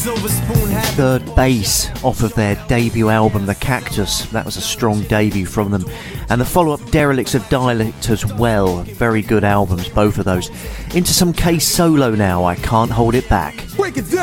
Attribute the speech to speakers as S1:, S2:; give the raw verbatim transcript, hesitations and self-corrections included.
S1: Third Base off of their debut album The Cactus. That was a strong debut from them. And the follow-up Derelicts of Dialect as well. Very good albums, both of those. Into some K Solo now, I Can't Hold It Back.